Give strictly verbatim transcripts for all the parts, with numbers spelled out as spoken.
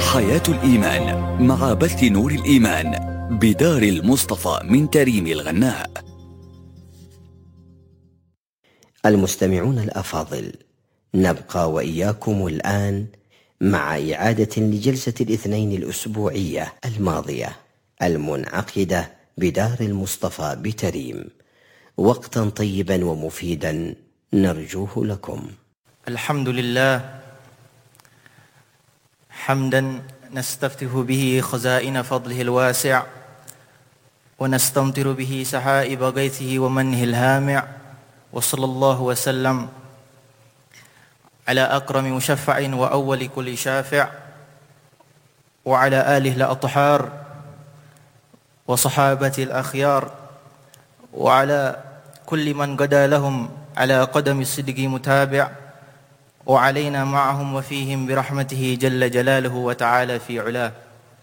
حياة الإيمان مع بث نور الإيمان بدار المصطفى من تريم الغناء. المستمعون الأفاضل، نبقى وإياكم الآن مع إعادة لجلسة الاثنين الأسبوعية الماضية المنعقدة بدار المصطفى بتريم. وقتا طيبا ومفيدا نرجوه لكم. الحمد لله حمدا نستفتح به خزائن فضله الواسع، ونستمطر به سحائب غيثه ومنه الهامع، وصلى الله وسلم على أكرم مشفع وأول كل شافع، وعلى آله الأطهار وصحابة الأخيار، وعلى كل من غدا لهم على قدم الصدق متابع، وعلينا معهم وفيهم برحمته جل جلاله وتعالى في علاه.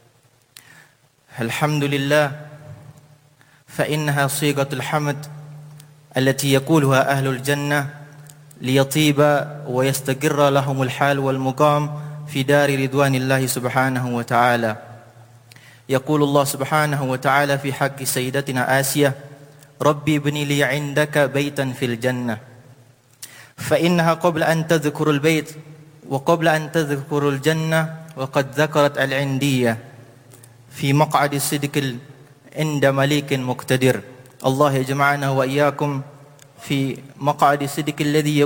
الحمد لله، فإنها صيغة الحمد التي يقولها أهل الجنة ليطيب ويستقر لهم الحال والمقام في دار رضوان الله سبحانه وتعالى. يقول الله سبحانه وتعالى في حق سيدتنا آسيا: ربي ابني لي عندك بيتا في الجنة. فإنها قبل أن تذكر البيت وقبل أن تذكر الجنة وقد ذكرت العندية في مقعد الصدق عند مليك مقتدر. الله يجمعنا وإياكم في مقعد الصدق الذي